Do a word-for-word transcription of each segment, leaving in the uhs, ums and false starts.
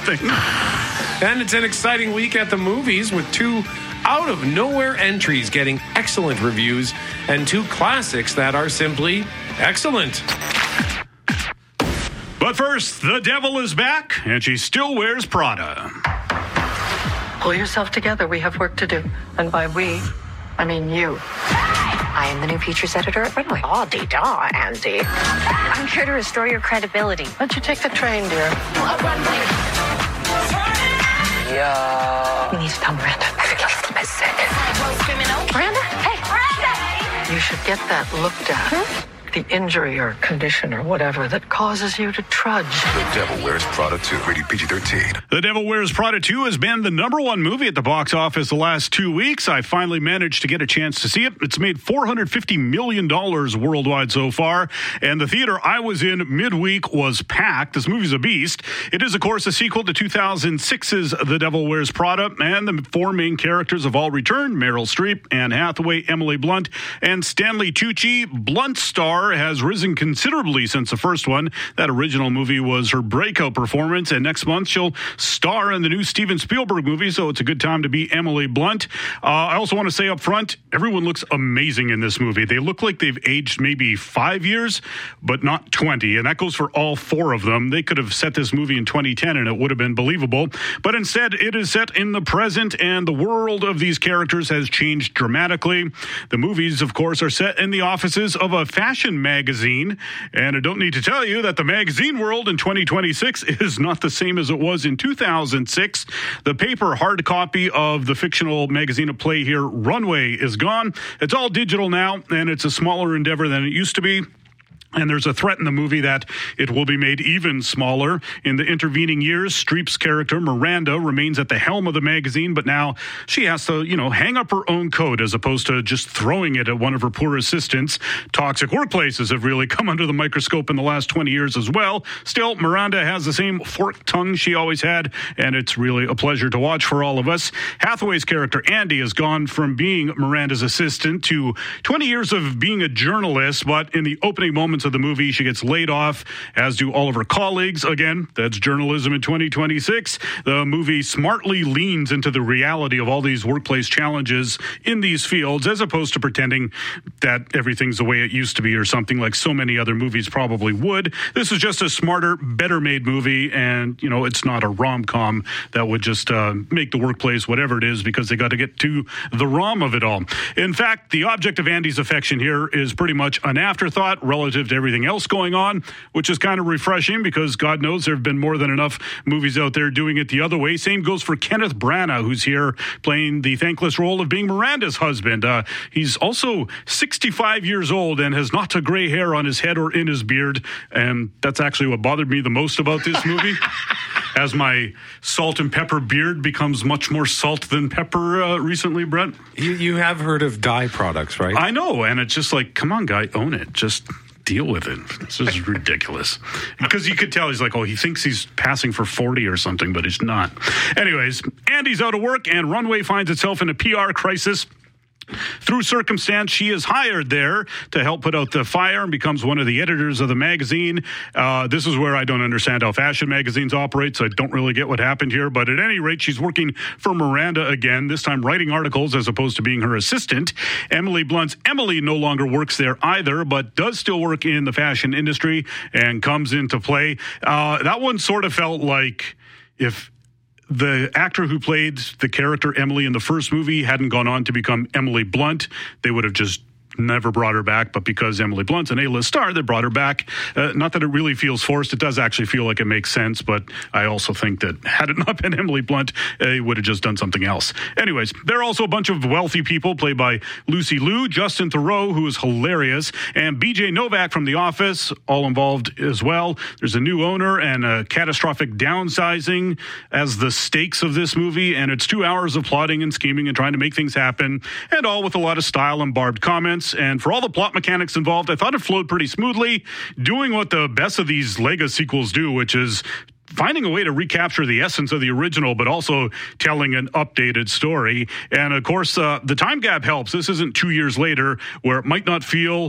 something. And it's an exciting week at the movies with two out-of-nowhere entries getting excellent reviews and two classics that are simply excellent. But first, the devil is back, and she still wears Prada. Pull yourself together. We have work to do. And by we, I mean you. I am the new features editor at Runway. Oh, dee-da, Andy. I'm here to restore your credibility. Why don't you take the train, dear? Yo. You need to tell Miranda. I think he's a little bit sick. Miranda? Hey. Miranda! You should get that looked at. Hmm? The injury or condition or whatever that causes you to trudge. The Devil Wears Prada two, rated P G thirteen. The Devil Wears Prada two has been the number one movie at the box office the last two weeks. I finally managed to get a chance to see it. It's made four hundred fifty million dollars worldwide so far, and the theater I was in midweek was packed. This movie's a beast. It is, of course, a sequel to two thousand six's The Devil Wears Prada, and the four main characters have all returned: Meryl Streep, Anne Hathaway, Emily Blunt, and Stanley Tucci. Blunt's star has risen considerably since the first one. That original movie was her breakout performance, and next month she'll star in the new Steven Spielberg movie, so it's a good time to be Emily Blunt. Uh, I also want to say up front, everyone looks amazing in this movie. They look like they've aged maybe five years, but not twenty, and that goes for all four of them. They could have set this movie in twenty ten, and it would have been believable, but instead it is set in the present, and the world of these characters has changed dramatically. The movies, of course, are set in the offices of a fashion magazine, and I don't need to tell you that the magazine world in twenty twenty-six is not the same as it was in two thousand six. The paper hard copy of the fictional magazine at play here, Runway, is gone. It's all digital now, and it's a smaller endeavor than it used to be. And there's a threat in the movie that it will be made even smaller. In the intervening years, Streep's character, Miranda, remains at the helm of the magazine, but now she has to, you know, hang up her own coat as opposed to just throwing it at one of her poor assistants. Toxic workplaces have really come under the microscope in the last twenty years as well. Still, Miranda has the same forked tongue she always had, and it's really a pleasure to watch for all of us. Hathaway's character, Andy, has gone from being Miranda's assistant to twenty years of being a journalist, but in the opening moments of the movie, she gets laid off, as do all of her colleagues. Again, that's journalism in twenty twenty-six. The movie smartly leans into the reality of all these workplace challenges in these fields, as opposed to pretending that everything's the way it used to be or something like so many other movies probably would. This is just a smarter, better made movie, and, you know, it's not a rom-com that would just uh, make the workplace whatever it is because they got to get to the rom of it all. In fact, the object of Andy's affection here is pretty much an afterthought relative to everything else going on, which is kind of refreshing because God knows there have been more than enough movies out there doing it the other way. Same goes for Kenneth Branagh, who's here playing the thankless role of being Miranda's husband. Uh, he's also sixty-five years old and has not a gray hair on his head or in his beard, and that's actually what bothered me the most about this movie. As my salt and pepper beard becomes much more salt than pepper uh, recently, Brett. You, you have heard of dye products, right? I know, and it's just like, come on, guy, own it. Just deal with it. This is ridiculous. Because you could tell he's like, oh, he thinks he's passing for forty or something, but he's not. Anyways, Andy's out of work, and Runway finds itself in a P R crisis. Through circumstance, she is hired there to help put out the fire and becomes one of the editors of the magazine. Uh, this is where I don't understand how fashion magazines operate, so I don't really get what happened here. But at any rate, she's working for Miranda again, this time writing articles as opposed to being her assistant. Emily Blunt's Emily no longer works there either, but does still work in the fashion industry and comes into play. Uh, that one sort of felt like if the actor who played the character Emily in the first movie hadn't gone on to become Emily Blunt, they would have just never brought her back, but because Emily Blunt's an A-list star, they brought her back. Uh, not that it really feels forced. It does actually feel like it makes sense, but I also think that had it not been Emily Blunt, they uh, would have just done something else. Anyways, there are also a bunch of wealthy people played by Lucy Liu, Justin Theroux, who is hilarious, and B J Novak from The Office, all involved as well. There's a new owner and a catastrophic downsizing as the stakes of this movie, and it's two hours of plotting and scheming and trying to make things happen, and all with a lot of style and barbed comments. And for all the plot mechanics involved, I thought it flowed pretty smoothly, doing what the best of these Lego sequels do, which is finding a way to recapture the essence of the original, but also telling an updated story. And of course, uh, the time gap helps. This isn't two years later where it might not feel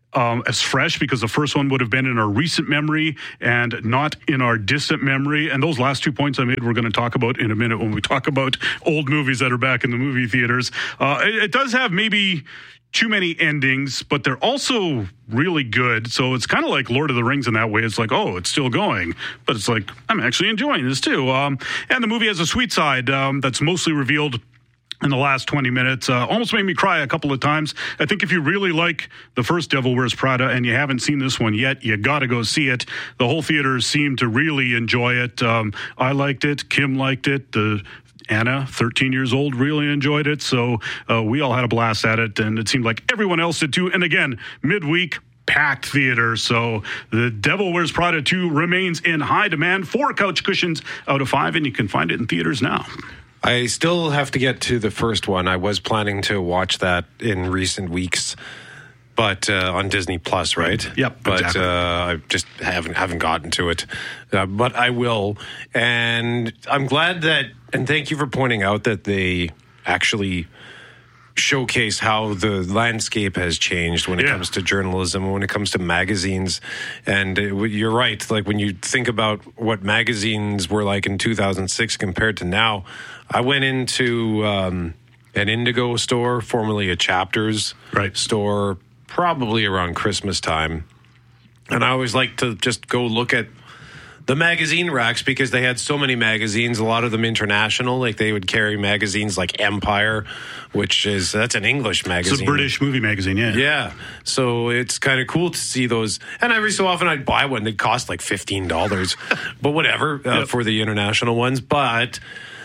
Um, as fresh, because the first one would have been in our recent memory and not in our distant memory. And those last two points I made, we're going to talk about in a minute when we talk about old movies that are back in the movie theaters. Uh, it, it does have maybe too many endings, but they're also really good. So it's kind of like Lord of the Rings in that way. It's like, oh, it's still going, but it's like, I'm actually enjoying this too. Um, and the movie has a sweet side um, that's mostly revealed in the last twenty minutes. Uh, almost made me cry a couple of times. I think if you really like the first Devil Wears Prada and you haven't seen this one yet, you got to go see it. The whole theater seemed to really enjoy it. Um, I liked it. Kim liked it. The Anna, thirteen years old, really enjoyed it. So uh, we all had a blast at it, and it seemed like everyone else did too. And again, midweek, packed theater. So the Devil Wears Prada two remains in high demand. Four couch cushions out of five, and you can find it in theaters now. I still have to get to the first one. I was planning to watch that in recent weeks, but uh, on Disney Plus, right? Yep. But exactly. uh, I just haven't haven't gotten to it, uh, but I will. And I'm glad that, and thank you for pointing out that they actually showcase how the landscape has changed when it yeah. comes to journalism, when it comes to magazines. And it, you're right. Like when you think about what magazines were like in two thousand six compared to now, I went into um, an Indigo store, formerly a Chapters right. store, probably around Christmas time. And I always like to just go look at the magazine racks because they had so many magazines, a lot of them international. Like they would carry magazines like Empire, which is, that's an English magazine. It's a British movie magazine, yeah. Yeah. So it's kind of cool to see those. And every so often I'd buy one. They'd cost like fifteen dollars, but whatever uh, yep. for the international ones. But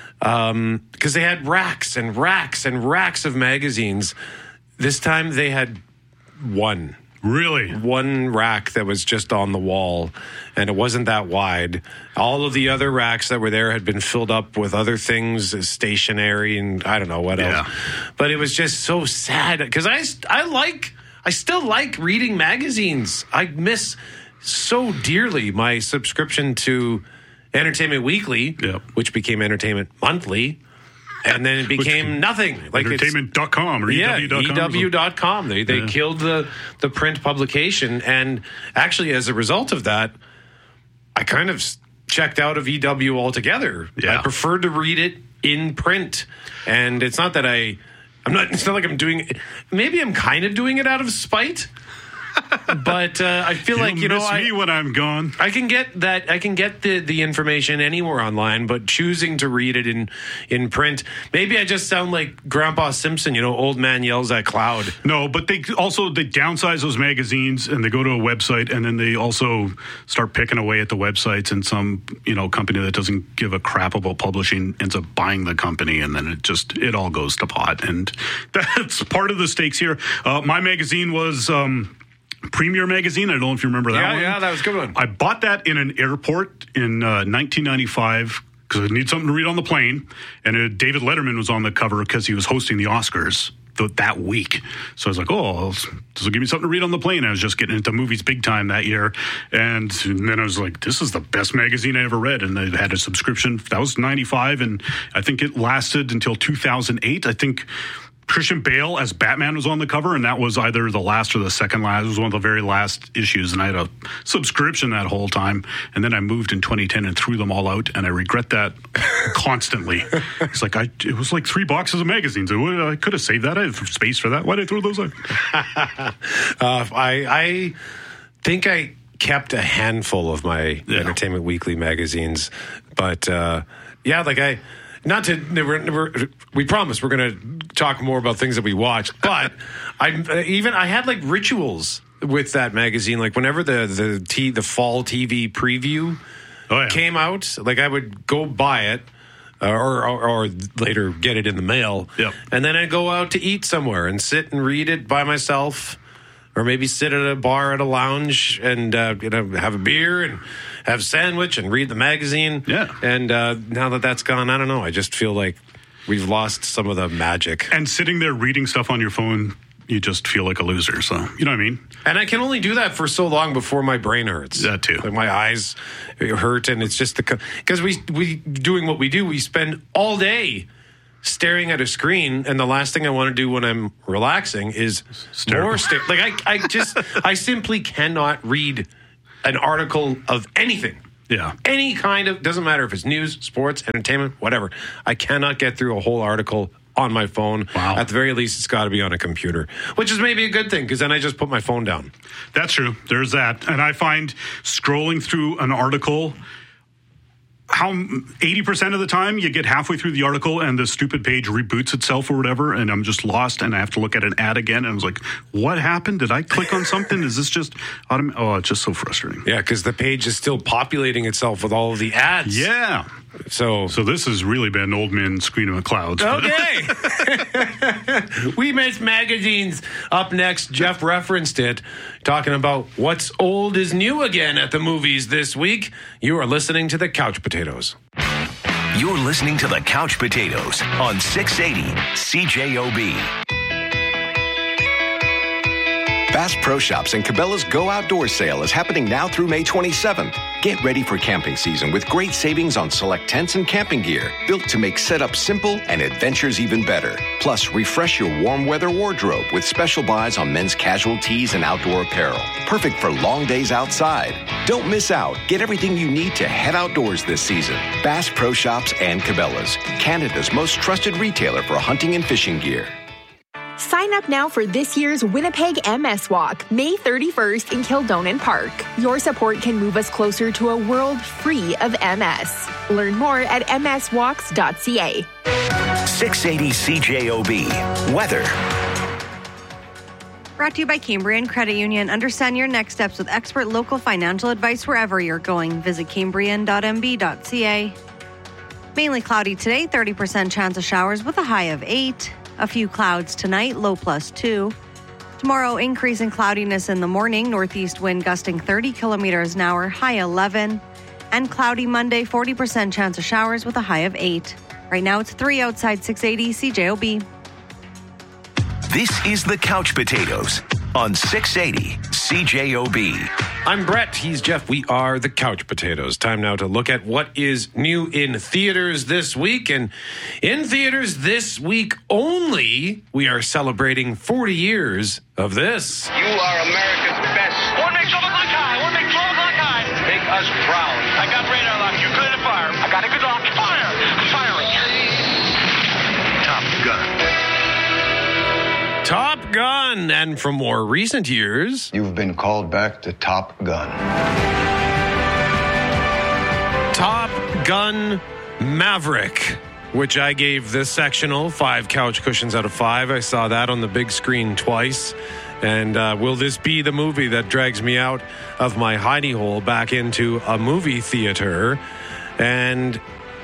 um, because they had racks and racks and racks of magazines. This time they had one. Really? One rack that was just on the wall, and it wasn't that wide. All of the other racks that were there had been filled up with other things, stationery, and I don't know what yeah. else. But it was just so sad because I, I like, I still like reading magazines. I miss so dearly my subscription to Entertainment Weekly, yep. which became Entertainment Monthly. And then it became nothing. Like entertainment dot com or yeah, E W dot com. E W dot com. They, they yeah. killed the, the print publication. And actually, as a result of that, I kind of checked out of E W altogether. Yeah. I prefer to read it in print. And it's not that I... I'm not. It's not like I'm doing it. Maybe I'm kind of doing it out of spite. But uh, I feel You'll like you know, miss I, me when I'm gone. I can get that. I can get the, the information anywhere online, but choosing to read it in in print. Maybe I just sound like Grandpa Simpson. You know, old man yells at cloud. No, but they also they downsize those magazines and they go to a website and then they also start picking away at the websites, and some you know company that doesn't give a crap about publishing ends up buying the company, and then it just it all goes to pot, and that's part of the stakes here. Uh, my magazine was. Um, Premier Magazine. I don't know if you remember that yeah, one. Yeah, that was a good one. I bought that in an airport in uh, nineteen ninety-five because I need something to read on the plane. And uh, David Letterman was on the cover because he was hosting the Oscars th- that week. So I was like, oh, this will give me something to read on the plane. I was just getting into movies big time that year. And, and then I was like, this is the best magazine I ever read. And I had a subscription. That was ninety-five. And I think it lasted until two thousand eight. I think Christian Bale as Batman was on the cover, and that was either the last or the second last. It was one of the very last issues, and I had a subscription that whole time. And then I moved in twenty ten and threw them all out, and I regret that constantly. It's like I, it was like three boxes of magazines. I could have saved that. I have space for that. Why did I throw those out? uh, I, I think I kept a handful of my yeah. Entertainment Weekly magazines, but uh, yeah, like I. Not to, we're, we're, we promise we're going to talk more about things that we watched, but I even I had like rituals with that magazine. Like whenever the the t, the fall T V preview oh, yeah. came out, like I would go buy it uh, or, or or later get it in the mail, yep. and then I'd go out to eat somewhere and sit and read it by myself, or maybe sit at a bar at a lounge and uh, you know have a beer and. Have a sandwich and read the magazine. Yeah. And uh, now that that's gone, I don't know. I just feel like we've lost some of the magic. And sitting there reading stuff on your phone, you just feel like a loser. So, you know what I mean? And I can only do that for so long before my brain hurts. That too. Like my eyes hurt, and it's just the... Because we, we, doing what we do, we spend all day staring at a screen, and the last thing I want to do when I'm relaxing is more stare. Like I, I just, I simply cannot read an article of anything. Yeah. Any kind of, doesn't matter if it's news, sports, entertainment, whatever. I cannot get through a whole article on my phone. Wow. At the very least, it's got to be on a computer, which is maybe a good thing because then I just put my phone down. That's true. There's that. And I find scrolling through an article, how eighty percent of the time you get halfway through the article and the stupid page reboots itself or whatever, and I'm just lost and I have to look at an ad again. And I was like, what happened? Did I click on something? Is this just autom-? Oh, it's just so frustrating. Yeah, because the page is still populating itself with all of the ads. Yeah. So, so this has really been old man screaming at clouds. Okay. We Miss Magazines. Up next, Jeff referenced it, talking about what's old is new again at the movies this week. You are listening to the Couch Potatoes. You're listening to the Couch Potatoes on six eighty C J O B. Bass Pro Shops and Cabela's Go Outdoor Sale is happening now through May twenty-seventh. Get ready for camping season with great savings on select tents and camping gear, built to make setup simple and adventures even better. Plus, refresh your warm weather wardrobe with special buys on men's casual tees and outdoor apparel. Perfect for long days outside. Don't miss out. Get everything you need to head outdoors this season. Bass Pro Shops and Cabela's, Canada's most trusted retailer for hunting and fishing gear. Sign up now for this year's Winnipeg M S Walk, May thirty-first in Kildonan Park. Your support can move us closer to a world free of M S. Learn more at m s walks dot c a. six eighty C J O B. Weather. Brought to you by Cambrian Credit Union. Understand your next steps with expert local financial advice wherever you're going. Visit cambrian dot m b dot c a. Mainly cloudy today, thirty percent chance of showers with a high of eight. A few clouds tonight, low plus two. Tomorrow, increase in cloudiness in the morning, northeast wind gusting thirty kilometers an hour, high eleven. And cloudy Monday, forty percent chance of showers with a high of eight. Right now, it's three outside six eighty C J O B. This is the Couch Potatoes on six eighty C J O B. I'm Brett. He's Jeff. We are the Couch Potatoes. Time now to look at what is new in theaters this week. And in theaters this week only, we are celebrating forty years of this. You are America's best. One make twelve o'clock high. One make twelve o'clock high. Make us proud. I got radar lock. You clear the fire. I got a good lock. Fire. I'm firing. Top Gun. Top Gun. And from more recent years, you've been called back to Top Gun. Top Gun Maverick, which I gave this sectional five couch cushions out of five. I saw that on the big screen twice. And uh, will this be the movie that drags me out of my hidey hole back into a movie theater? And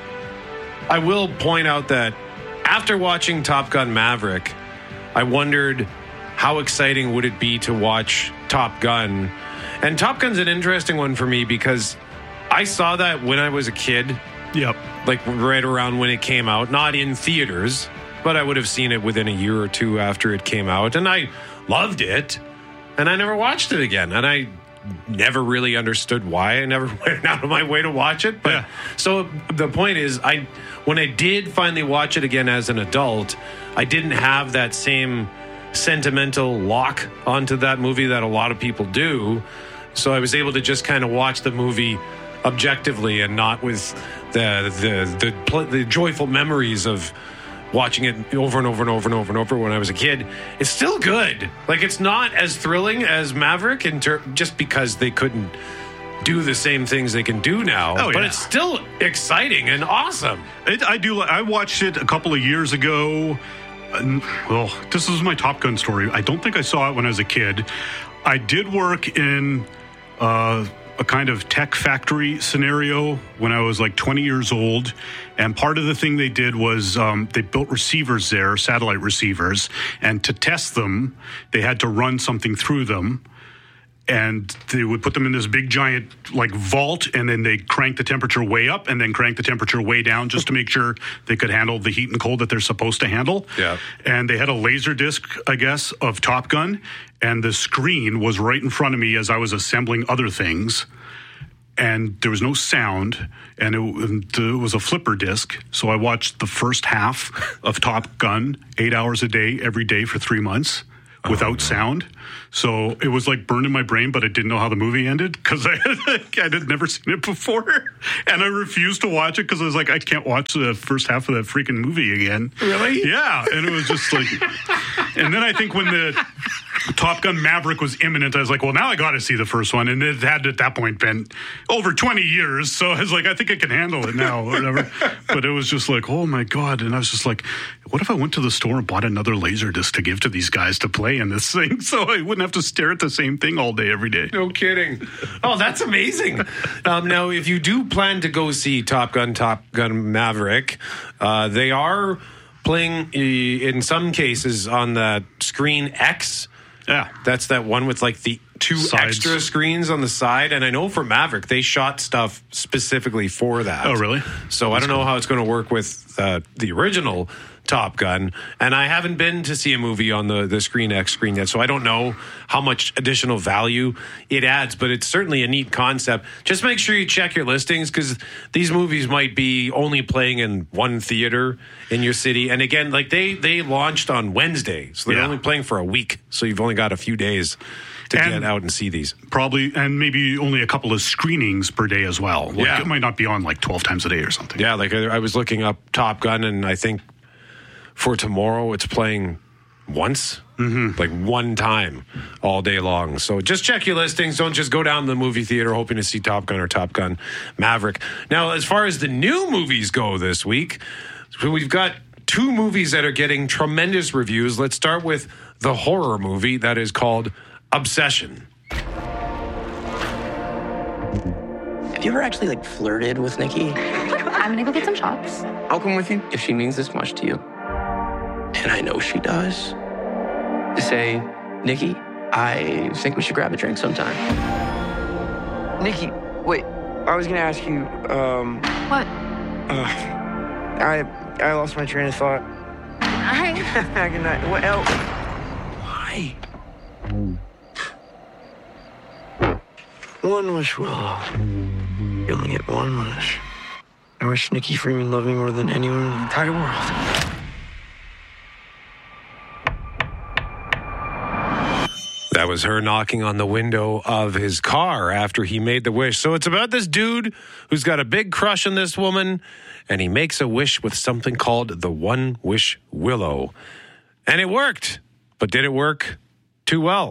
I will point out that after watching Top Gun Maverick, I wondered how exciting would it be to watch Top Gun. And Top Gun's an interesting one for me because I saw that when I was a kid. Yep. Like right around when it came out. Not in theaters, but I would have seen it within a year or two after it came out. And I loved it. And I never watched it again. And I never really understood why. I never went out of my way to watch it. But yeah. So the point is, I when I did finally watch it again as an adult, I didn't have that same sentimental lock onto that movie that a lot of people do. So I was able to just kind of watch the movie objectively and not with the the the, the joyful memories of watching it over and over and over and over and over when I was a kid. It's still good. Like, it's not as thrilling as Maverick in ter- just because they couldn't do the same things they can do now. Oh, yeah. But it's still exciting and awesome. It, I do. I watched it a couple of years ago. Uh, well, this is my Top Gun story. I don't think I saw it when I was a kid. I did work in uh, a kind of tech factory scenario when I was like twenty years old. And part of the thing they did was um, they built receivers there, satellite receivers. And to test them, they had to run something through them. And they would put them in this big giant like vault, and then they crank the temperature way up and then crank the temperature way down just to make sure they could handle the heat and cold that they're supposed to handle. Yeah. And they had a laser disc, I guess, of Top Gun, and the screen was right in front of me as I was assembling other things. and there was no sound, and it, and it was a flipper disc. So I watched the first half of Top Gun eight hours a day, every day for three months without oh, no. sound. So it was like burned in my brain, but I didn't know how the movie ended because I, I had never seen it before. And I refused to watch it because I was like, I can't watch the first half of that freaking movie again. Really? Yeah. And it was just like, and then I think when the Top Gun Maverick was imminent, I was like, well, now I got to see the first one. And it had at that point been over twenty years. So I was like, I think I can handle it now or whatever. But it was just like, oh my God. And I was just like, what if I went to the store and bought another Laserdisc to give to these guys to play in this thing so I wouldn't have to stare at the same thing all day, every day? No kidding. Oh, that's amazing. Um, now, if you do plan to go see Top Gun, Top Gun Maverick, uh, they are playing in some cases on the Screen X. Yeah. That's that one with like the two Sides. extra screens on the side. And I know for Maverick, they shot stuff specifically for that. Oh, really? So That's I don't know cool. how it's going to work with uh, the original Top Gun. And I haven't been to see a movie on the, the Screen X screen yet, so I don't know how much additional value it adds, but it's certainly a neat concept. Just make sure you check your listings because these movies might be only playing in one theater in your city. And again, like they, they launched on Wednesday, so they're yeah. only playing for a week. So you've only got a few days to and get out and see these. Probably, and maybe only a couple of screenings per day as well. Like, yeah. It might not be on like twelve times a day or something. Yeah, like I, I was looking up Top Gun, and I think for tomorrow it's playing once, mm-hmm. like one time all day long. So just check your listings. Don't just go down to the movie theater hoping to see Top Gun or Top Gun Maverick. Now, as far as the new movies go this week, so we've got two movies that are getting tremendous reviews. Let's start with the horror movie that is called Obsession. Have you ever actually like flirted with Nikki? I'm gonna go get some shots. I'll come with you if she means this much to you. And I know she does. To say, Nikki, I think we should grab a drink sometime. Nikki, wait. I was gonna ask you, um... What? Uh, I I lost my train of thought. Hi. Good night. What else? Why? One wish, Willow. You only get one wish. I wish Nikki Freeman loved me more than anyone in the entire world. That was her knocking on the window of his car after he made the wish. So it's about this dude who's got a big crush on this woman, and he makes a wish with something called the One Wish Willow. And it worked. But did it work too well?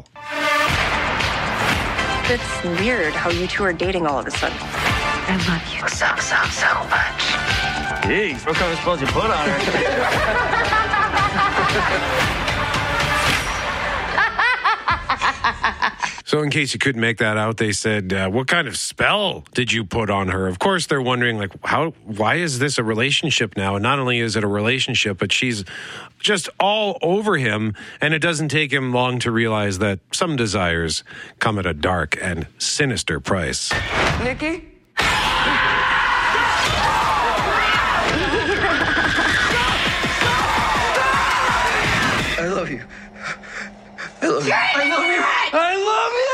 It's weird how you two are dating all of a sudden. I love you so, so, so much. Jeez, what kind of spells you put on her? So in case you couldn't make that out, they said, uh, what kind of spell did you put on her? Of course, they're wondering, like, how? Why is this a relationship now? And not only is it a relationship, but she's just all over him. And it doesn't take him long to realize that some desires come at a dark and sinister price. Nikki? I love you. I love you. I love you. I love you.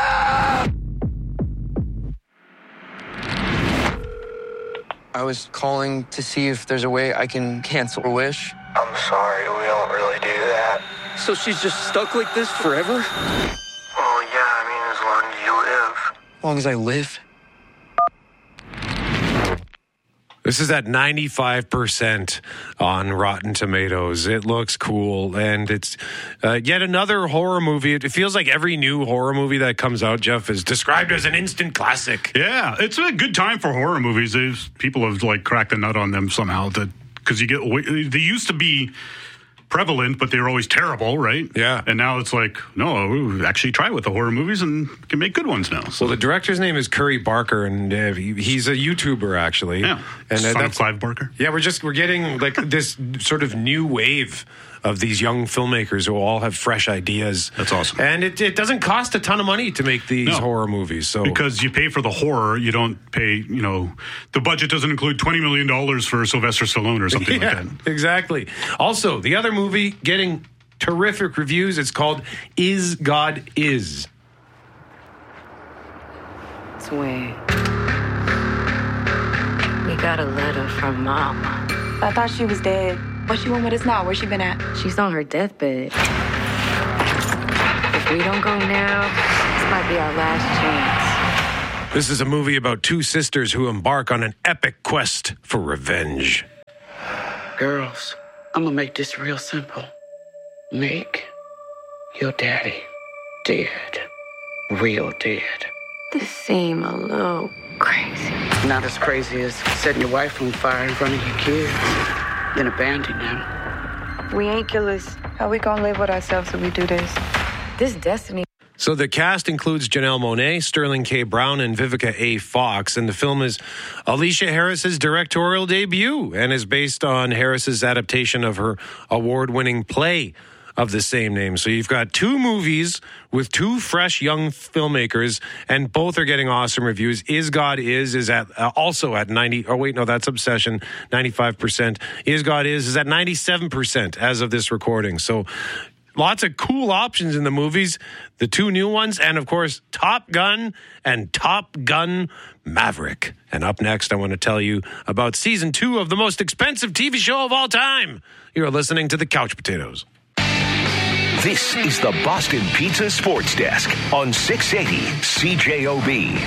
I was calling to see if there's a way I can cancel a wish. I'm sorry, we don't really do that. So she's just stuck like this forever? Well, yeah, I mean, as long as you live. As long as I live? This is at ninety-five percent on Rotten Tomatoes. It looks cool, and it's uh, yet another horror movie. It feels like every new horror movie that comes out, Jeff, is described as an instant classic. Yeah, it's a good time for horror movies. There's, people have like cracked the nut on them somehow. That because you get they used to be prevalent, but they were always terrible, right? Yeah. And now it's like, no, we actually try with the horror movies and can make good ones now. So well, the director's name is Curry Barker, and uh, he, he's a YouTuber, actually. Yeah. And Son uh, of Clive Barker. Yeah, we're just we're getting like this sort of new wave of these young filmmakers who all have fresh ideas. That's awesome. And it, it doesn't cost a ton of money to make these No. horror movies. So because you pay for the horror, you don't pay, you know, the budget doesn't include twenty million dollars for Sylvester Stallone or something yeah, like that. Exactly. Also, the other movie getting terrific reviews, it's called Is God Is. Sway. got a letter from Mom. I thought she was dead. What she want with us now? Where she been at? She's on her deathbed. If we don't go now, this might be our last chance. This is a movie about two sisters who embark on an epic quest for revenge. Girls, I'm gonna make this real simple. Make your daddy dead. Real dead. This seem a little crazy. Not as crazy as setting your wife on fire in front of your kids, then abandoning them. We ain't killers. How we gonna live with ourselves if we do this? This destiny. So the cast includes Janelle Monáe, Sterling K. Brown, and Vivica A. Fox, and the film is Alicia Harris's directorial debut and is based on Harris's adaptation of her award-winning play of the same name. So you've got two movies with two fresh young filmmakers, and both are getting awesome reviews. Is God Is is at uh, also at ninety. Oh wait, no, that's Obsession, ninety-five percent. Is God Is is at ninety-seven percent as of this recording. So lots of cool options in the movies. The two new ones, and of course, Top Gun and Top Gun Maverick. And up next, I want to tell you about season two of the most expensive T V show of all time. You're listening to The Couch Potatoes. This is the Boston Pizza Sports Desk on six eighty C J O B.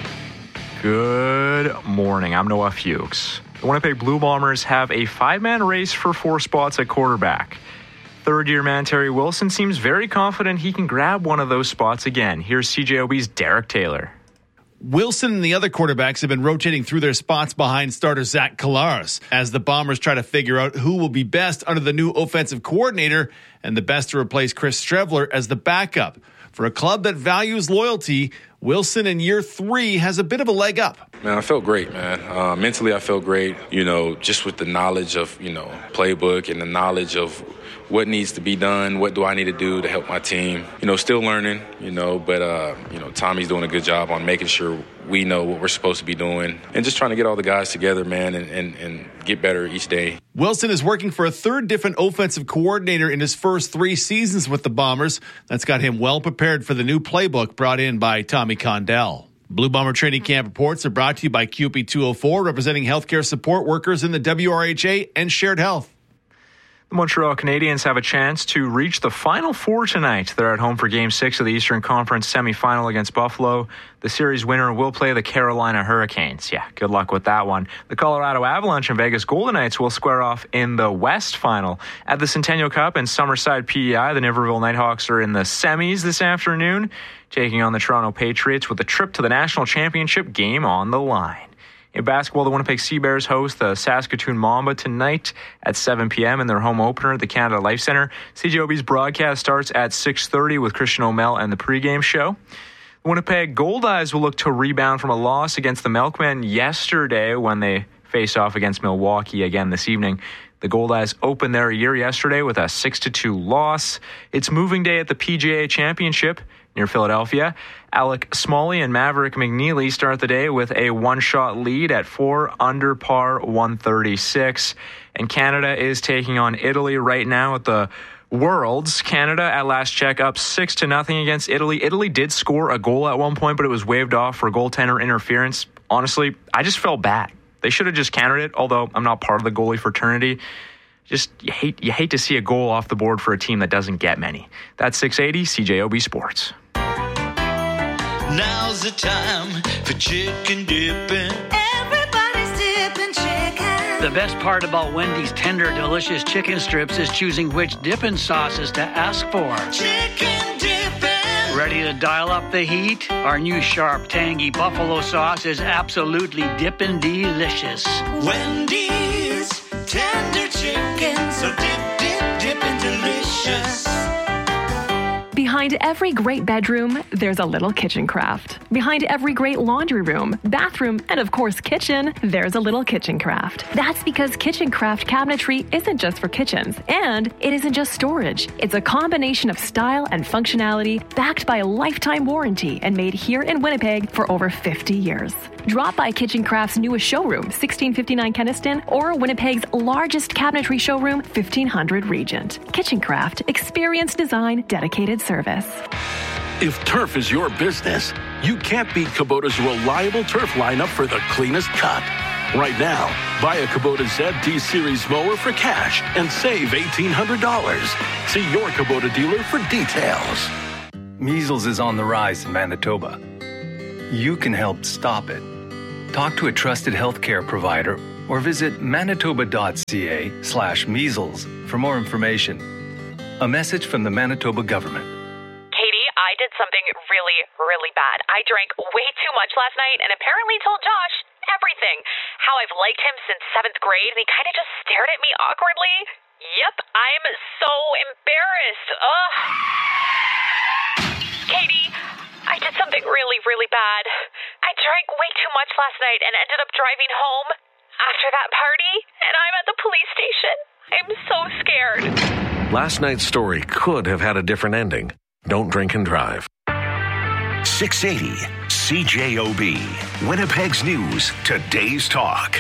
Good morning. I'm Noah Fuchs. The Winnipeg Blue Bombers have a five-man race for four spots at quarterback. Third-year man Terry Wilson seems very confident he can grab one of those spots again. Here's C J O B's Derek Taylor. Wilson and the other quarterbacks have been rotating through their spots behind starter Zach Collaros as the Bombers try to figure out who will be best under the new offensive coordinator and the best to replace Chris Streveler as the backup. For a club that values loyalty, Wilson in year three has a bit of a leg up. Man, I felt great, man. Uh, mentally, I felt great, you know, just with the knowledge of, you know, playbook and the knowledge of what needs to be done, what do I need to do to help my team. You know, still learning, you know, but, uh, you know, Tommy's doing a good job on making sure we know what we're supposed to be doing and just trying to get all the guys together, man, and, and, and get better each day. Wilson is working for a third different offensive coordinator in his first three seasons with the Bombers. That's got him well prepared for the new playbook brought in by Tommy Condell. Blue Bomber Training Camp reports are brought to you by Q P two oh four, representing healthcare support workers in the W R H A and Shared Health. The Montreal Canadiens have a chance to reach the Final Four tonight. They're at home for Game six of the Eastern Conference semifinal against Buffalo. The series winner will play the Carolina Hurricanes. Yeah, good luck with that one. The Colorado Avalanche and Vegas Golden Knights will square off in the West Final. At the Centennial Cup in Summerside, P E I, the Niverville Nighthawks are in the semis this afternoon, taking on the Toronto Patriots with a trip to the National Championship game on the line. In basketball, the Winnipeg Sea Bears host the Saskatoon Mamba tonight at seven p.m. in their home opener at the Canada Life Centre. C J O B's broadcast starts at six thirty with Christian O'Mell and the pregame show. The Winnipeg Goldeyes will look to rebound from a loss against the Milkmen yesterday when they face off against Milwaukee again this evening. The Goldeyes opened their year yesterday with a six to two loss. It's moving day at the P G A Championship near Philadelphia. Alec Smalley and Maverick McNeely start the day with a one-shot lead at four under par one thirty-six. And Canada is taking on Italy right now at the Worlds. Canada, at last check, up six to nothing against Italy. Italy did score a goal at one point, but it was waved off for goaltender interference. Honestly, I just felt bad. They should have just countered it, although I'm not part of the goalie fraternity. Just you hate you hate to see a goal off the board for a team that doesn't get many. That's six eighty C J O B Sports. Now's the time for chicken dipping. Everybody's dipping chicken. The best part about Wendy's tender, delicious chicken strips is choosing which dipping sauces to ask for. Chicken dipping. Ready to dial up the heat? Our new sharp, tangy buffalo sauce is absolutely dippin' delicious. Wendy's tender chicken, so dip, dip, dippin' delicious. Behind every great bedroom, there's a little kitchen craft. Behind every great laundry room, bathroom, and of course kitchen, there's a little kitchen craft. That's because Kitchen Craft cabinetry isn't just for kitchens, and it isn't just storage. It's a combination of style and functionality backed by a lifetime warranty and made here in Winnipeg for over fifty years. Drop by Kitchen Craft's newest showroom, sixteen fifty-nine Kenniston, or Winnipeg's largest cabinetry showroom, fifteen hundred Regent. Kitchen Craft, experience design, dedicated service. If turf is your business, you can't beat Kubota's reliable turf lineup for the cleanest cut. Right now, buy a Kubota Z T-Series mower for cash and save eighteen hundred dollars. See your Kubota dealer for details. Measles is on the rise in Manitoba. You can help stop it. Talk to a trusted healthcare provider or visit manitoba.ca slash measles for more information. A message from the Manitoba government. Katie, I did something really, really bad. I drank way too much last night and apparently told Josh everything. How I've liked him since seventh grade, and he kind of just stared at me awkwardly. Yep, I'm so embarrassed. Ugh. Katie, I did something really, really bad. I drank way too much last night and ended up driving home after that party, and I'm at the police station. I'm so scared. Last night's story could have had a different ending. Don't drink and drive. six eighty C J O B. Winnipeg's News. Today's Talk.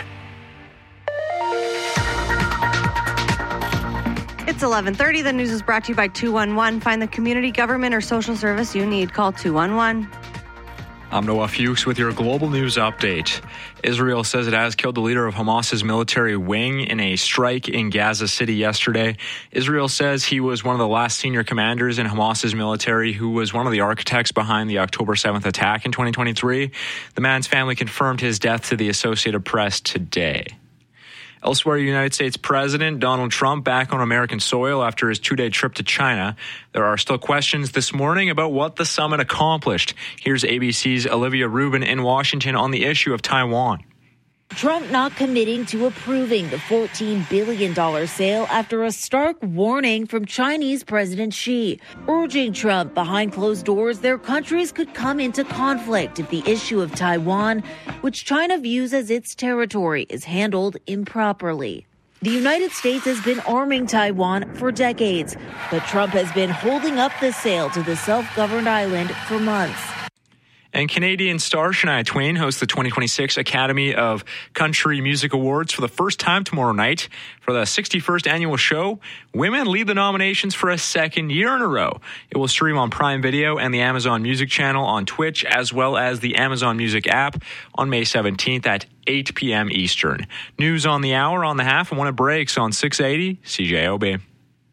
It's eleven thirty. The news is brought to you by two one one. Find the community, government, or social service you need. Call two one one. I'm Noah Fuchs with your global news update. Israel says it has killed the leader of Hamas's military wing in a strike in Gaza City yesterday. Israel says he was one of the last senior commanders in Hamas's military who was one of the architects behind the October seventh attack in twenty twenty-three. The man's family confirmed his death to the Associated Press today. Elsewhere, United States President Donald Trump back on American soil after his two-day trip to China. There are still questions this morning about what the summit accomplished. Here's A B C's Olivia Rubin in Washington on the issue of Taiwan. Trump not committing to approving the fourteen billion dollars sale after a stark warning from Chinese President Xi, urging Trump behind closed doors their countries could come into conflict if the issue of Taiwan, which China views as its territory, is handled improperly. The United States has been arming Taiwan for decades, but Trump has been holding up the sale to the self-governed island for months. And Canadian star Shania Twain hosts the twenty twenty-six Academy of Country Music Awards for the first time tomorrow night. For the sixty-first annual show, women lead the nominations for a second year in a row. It will stream on Prime Video and the Amazon Music channel on Twitch, as well as the Amazon Music app on May seventeenth at eight p.m. Eastern. News on the hour, on the half, and when it breaks on six eighty C J O B.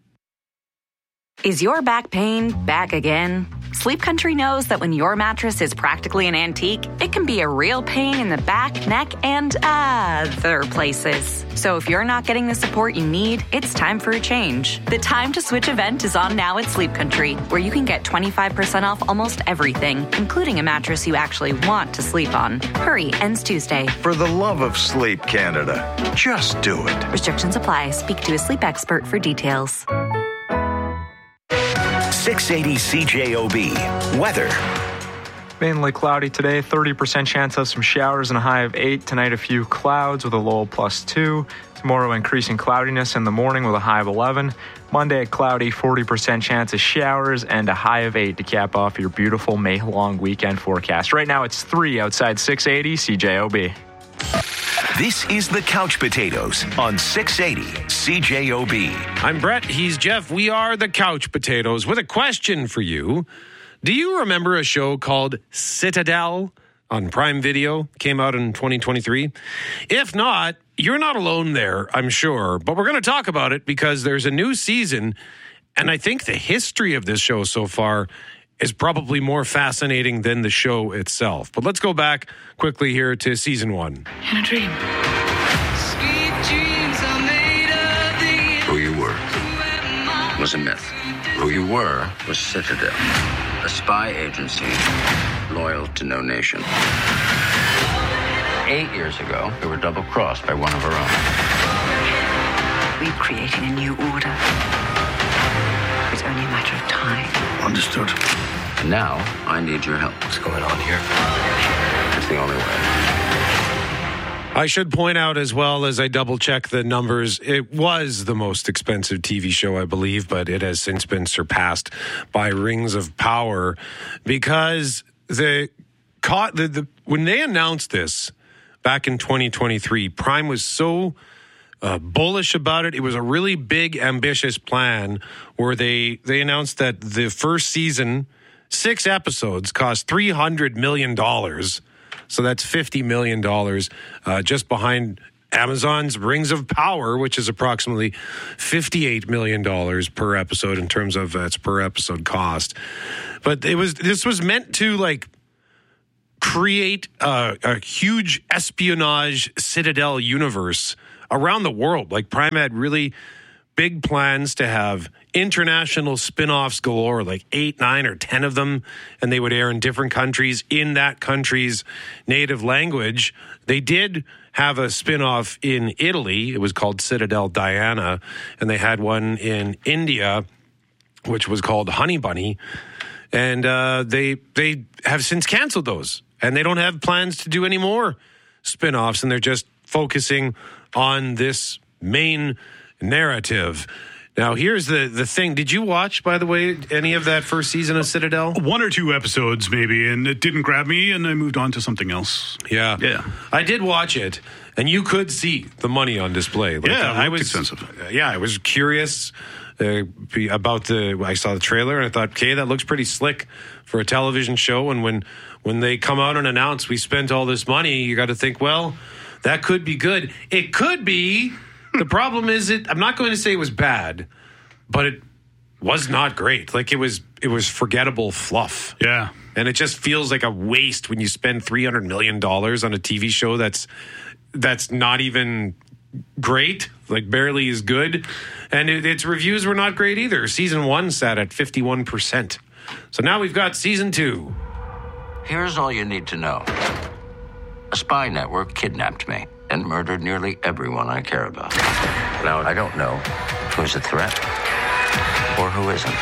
Is your back pain back again? Sleep Country knows that when your mattress is practically an antique, it can be a real pain in the back, neck, and other places. So if you're not getting the support you need, it's time for a change. The Time to Switch event is on now at Sleep Country, where you can get twenty-five percent off almost everything, including a mattress you actually want to sleep on. Hurry, ends Tuesday. For the love of sleep, Canada, just do it. Restrictions apply. Speak to a sleep expert for details. six eighty C J O B. Weather. Mainly cloudy today, thirty percent chance of some showers and a high of eight. Tonight, a few clouds with a low plus two. Tomorrow, increasing cloudiness in the morning with a high of eleven. Monday, cloudy, forty percent chance of showers and a high of eight to cap off your beautiful May-long weekend forecast. Right now, it's three outside six eighty C J O B. This is the Couch Potatoes on six eighty C J O B. I'm Brett. He's Jeff. We are the Couch Potatoes with a question for you. Do you remember a show called Citadel on Prime Video? Came out in twenty twenty-three. If not, you're not alone there, I'm sure. But we're going to talk about it because there's a new season, and I think the history of this show so far is probably more fascinating than the show itself. But let's go back quickly here to season one. In a dream. Sweet dreams are made of the Who you were was a myth. Who you were was Citadel, a spy agency loyal to no nation. Eight years ago, we were double-crossed by one of our own. We're creating a new order. It's only a matter of time. Understood. And now, I need your help. What's going on here? It's the only way. I should point out as well as I double check the numbers, it was the most expensive T V show, I believe, but it has since been surpassed by Rings of Power because the, the, the when they announced this back in twenty twenty-three, Prime was so uh, bullish about it. It was a really big, ambitious plan where they, they announced that the first season, six episodes, cost three hundred million dollars. So that's fifty million dollars, uh, just behind Amazon's Rings of Power, which is approximately fifty-eight million dollars per episode in terms of its per episode cost. But it was this was meant to like create a, a huge espionage Citadel universe around the world. Like Prime had really big plans to have international spin-offs galore, like eight, nine, or ten of them, and they would air in different countries in that country's native language. They did have a spin-off in Italy. It was called Citadel Diana, and they had one in India, which was called Honey Bunny, and uh, they they have since canceled those, and they don't have plans to do any more spin-offs, and they're just focusing on this main narrative. Now, here's the, the thing. Did you watch, by the way, any of that first season of Citadel? One or two episodes, maybe, and it didn't grab me, and I moved on to something else. Yeah. Yeah. I did watch it, and you could see the money on display. Like, yeah, it I looked was expensive. Yeah, I was curious uh, about the... I saw the trailer, and I thought, okay, that looks pretty slick for a television show, and when, when they come out and announce we spent all this money, you got to think, well, that could be good. It could be... The problem is, it. I'm not going to say it was bad, but it was not great. Like it was, it was forgettable fluff. Yeah, and it just feels like a waste when you spend three hundred million dollars on a T V show that's that's not even great, like barely as good, and it, its reviews were not great either. Season one sat at fifty-one percent, so now we've got season two. Here's all you need to know: a spy network kidnapped me and murdered nearly everyone I care about. Now, I don't know who's a threat or who isn't.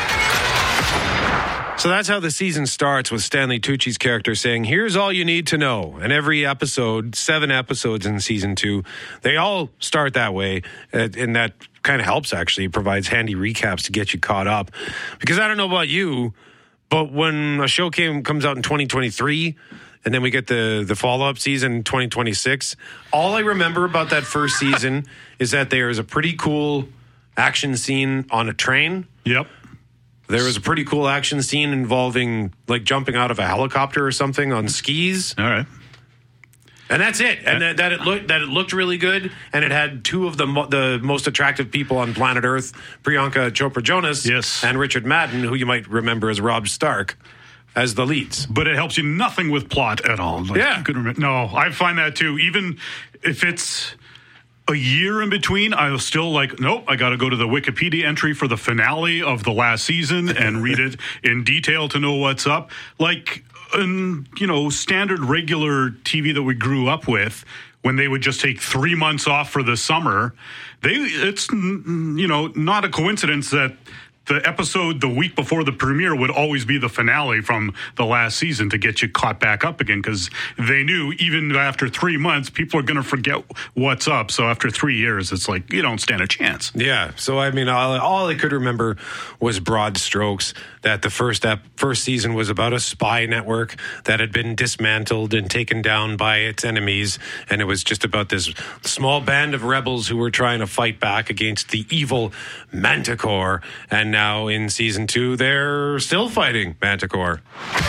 So that's how the season starts, with Stanley Tucci's character saying, here's all you need to know. And every episode, seven episodes in season two, they all start that way. And that kind of helps, actually. It provides handy recaps to get you caught up. Because I don't know about you, but when a show came comes out in twenty twenty-three... and then we get the, the follow-up season in twenty twenty-six. All I remember about that first season is that there is a pretty cool action scene on a train. Yep. There was a pretty cool action scene involving, like, jumping out of a helicopter or something on skis. All right. And that's it. And that, that it looked that it looked really good, and it had two of the mo- the most attractive people on planet Earth, Priyanka Chopra Jonas, yes, and Richard Madden, who you might remember as Robb Stark, as the leads. But it helps you nothing with plot at all. Like, yeah. You could remember. No, I find that too. Even if it's a year in between, I was still like, nope, I got to go to the Wikipedia entry for the finale of the last season and read it in detail to know what's up. Like, in, you know, standard regular T V that we grew up with, when they would just take three months off for the summer, they it's, you know, not a coincidence that the episode the week before the premiere would always be the finale from the last season to get you caught back up again, because they knew even after three months, people are going to forget what's up. So after three years, it's like you don't stand a chance. Yeah. So, I mean, all, all I could remember was broad strokes, that the first ep- first season was about a spy network that had been dismantled and taken down by its enemies. And it was just about this small band of rebels who were trying to fight back against the evil Manticore. And now in season two, they're still fighting Manticore.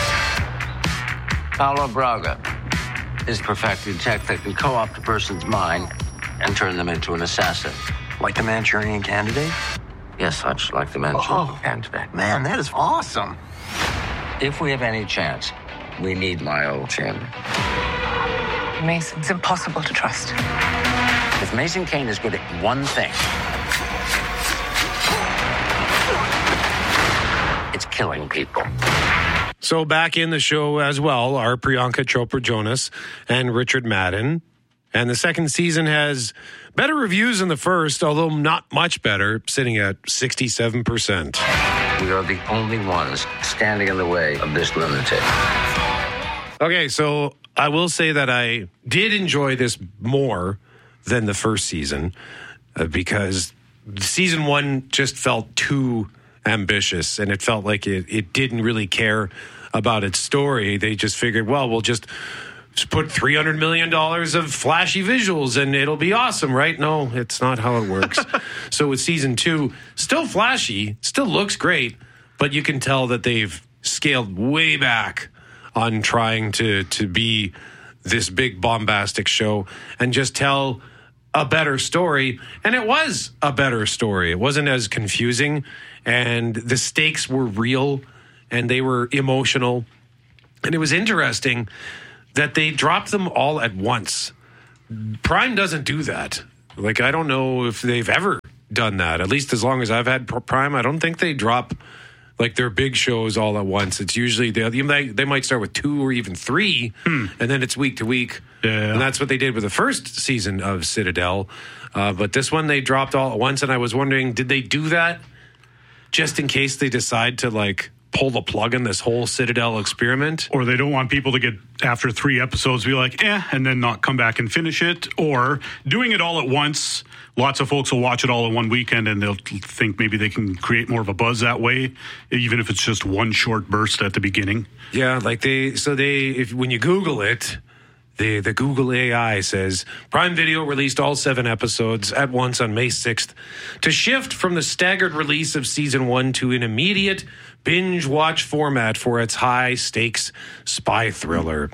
Paulo Braga is perfecting tech that can co-opt a person's mind and turn them into an assassin. Like the Manchurian Candidate? Yes, much like the Manchurian Oh, Candidate. Man, that is awesome. If we have any chance, we need my old chin. Mason's impossible to trust. If Mason Kane is good at one thing, it's killing people. So back in the show as well are Priyanka Chopra Jonas and Richard Madden. And the second season has better reviews than the first, although not much better, sitting at sixty-seven percent. We are the only ones standing in the way of this lunatic. Okay, so I will say that I did enjoy this more than the first season uh, because season one just felt too ambitious, and it felt like it, it didn't really care about its story. They just figured, well, we'll just put three hundred million dollars of flashy visuals and it'll be awesome, right? No, it's not how it works. So with season two, still flashy, still looks great, but you can tell that they've scaled way back on trying to, to be this big bombastic show and just tell a better story. And it was a better story. It wasn't as confusing, and the stakes were real and they were emotional. And it was interesting that they dropped them all at once. Prime doesn't do that. Like, I don't know if they've ever done that. At least as long as I've had Prime, I don't think they drop like their big shows all at once. It's usually they they, they might start with two or even three, hmm. and then it's week to week. Yeah. And that's what they did with the first season of Citadel. Uh, but this one they dropped all at once, and I was wondering, did they do that just in case they decide to like pull the plug in this whole Citadel experiment? Or they don't want people to get, after three episodes, be like, eh, and then not come back and finish it. Or doing it all at once. Lots of folks will watch it all in one weekend and they'll think maybe they can create more of a buzz that way, even if it's just one short burst at the beginning. Yeah, like they, so they, if when you Google it, the, the Google A I says, Prime Video released all seven episodes at once on May sixth to shift from the staggered release of season one to an immediate binge watch format for its high stakes spy thriller.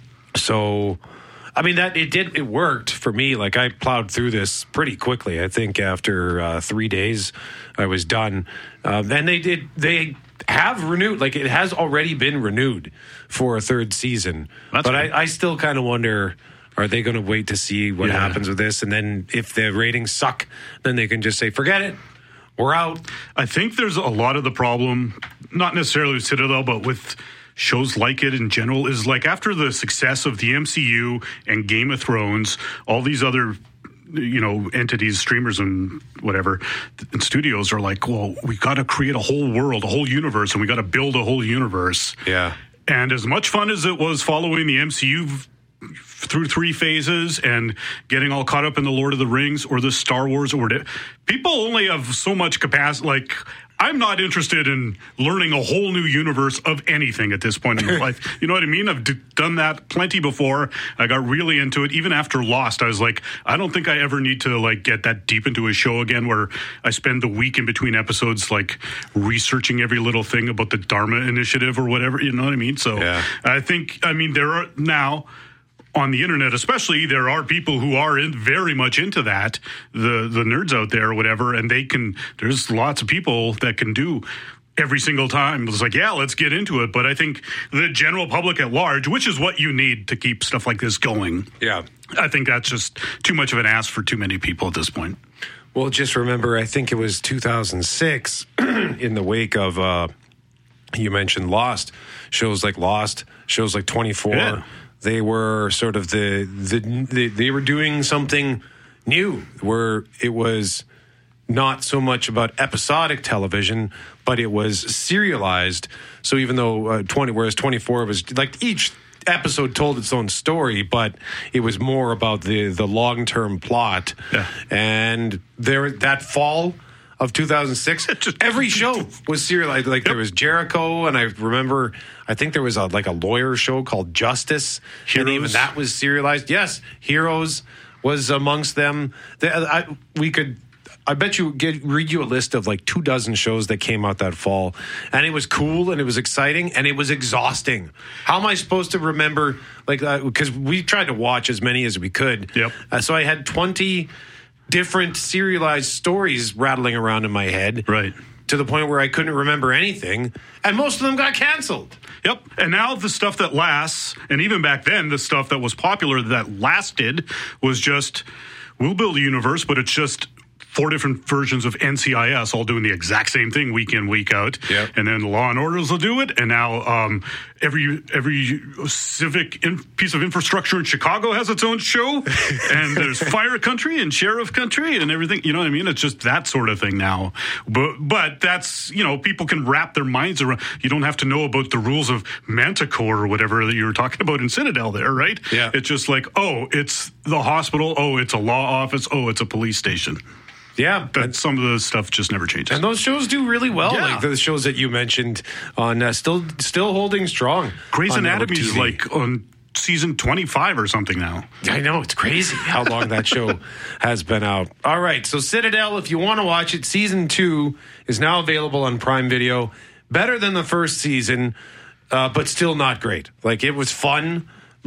So, I mean, that it did, it worked for me. Like, I plowed through this pretty quickly. I think after uh, three days, I was done. Um, and they did, they have renewed, like, it has already been renewed for a third season. That's but I, I still kind of wonder, are they going to wait to see what yeah. happens with this? And then if the ratings suck, then they can just say, forget it. We're out. I think there's a lot of the problem, not necessarily with Citadel, but with shows like it in general, is like after the success of the M C U and Game of Thrones, all these other, you know, entities, streamers and whatever, and studios are like, well, we got to create a whole world, a whole universe, and we got to build a whole universe. Yeah. And as much fun as it was following the M C U through three phases and getting all caught up in the Lord of the Rings or the Star Wars or whatever, people only have so much capacity. Like, I'm not interested in learning a whole new universe of anything at this point in my life. You know what I mean? I've d- done that plenty before. I got really into it. Even after Lost, I was like, I don't think I ever need to like get that deep into a show again where I spend the week in between episodes like researching every little thing about the Dharma Initiative or whatever. You know what I mean? So yeah. I think, I mean, there are now on the internet, especially, there are people who are in very much into that, the the nerds out there or whatever, and they can, there's lots of people that can do every single time. It's like, yeah, let's get into it. But I think the general public at large, which is what you need to keep stuff like this going. Yeah. I think that's just too much of an ask for too many people at this point. Well, just remember, I think it was two thousand six in the wake of, uh, you mentioned Lost, shows like Lost, shows like twenty-four. Yeah. They were sort of the, the, the, they were doing something new where it was not so much about episodic television, but it was serialized. So even though uh, twenty, whereas twenty-four was like each episode told its own story, but it was more about the, the long-term plot. Yeah. And there, that fall of two thousand six, every show was serialized. Like, yep. There was Jericho, and I remember, I think there was a, like a lawyer show called Justice, Heroes. And even that was serialized. Yes, Heroes was amongst them. The, I, we could, I bet you, get read you a list of like two dozen shows that came out that fall, and it was cool, and it was exciting, and it was exhausting. How am I supposed to remember, like, because uh, we tried to watch as many as we could. Yep. Uh, so I had twenty different serialized stories rattling around in my head. Right. To the point where I couldn't remember anything. And most of them got canceled. Yep. And now the stuff that lasts, and even back then, the stuff that was popular that lasted was just, we'll build a universe, but it's just four different versions of N C I S all doing the exact same thing week in, week out. Yep. And then Law and Orders will do it. And now um, every every civic in, piece of infrastructure in Chicago has its own show. And there's Fire Country and Sheriff Country and everything. You know what I mean? It's just that sort of thing now. But but that's, you know, people can wrap their minds around. You don't have to know about the rules of Manticore or whatever that you were talking about in Citadel there, right? Yeah. It's just like, oh, it's the hospital. Oh, it's a law office. Oh, it's a police station. Yeah, but some of the stuff just never changes. And those shows do really well. Yeah. Like the shows that you mentioned on uh, still still holding strong. Grey's Anatomy is like on season twenty-five or something now. I know, it's crazy how long that show has been out. All right, so Citadel, if you want to watch it, season two is now available on Prime Video. Better than the first season, uh, but still not great. Like, it was fun, but